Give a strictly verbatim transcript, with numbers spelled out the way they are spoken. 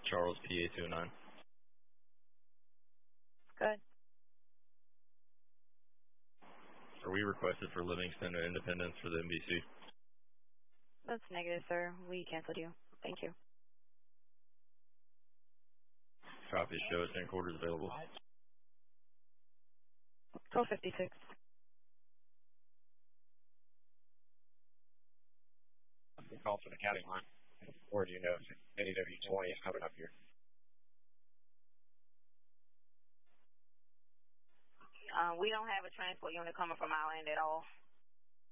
Charles, P A two oh nine. Good. Are we requested for Livingston and Independence for the M B C? That's negative, sir. We canceled you. Thank you. Copy. Show us ten quarters available. twelve fifty-six. Call from the county line. Or do you know if N E W twenty is coming up here? Uh, we don't have a transport unit coming from our end at all.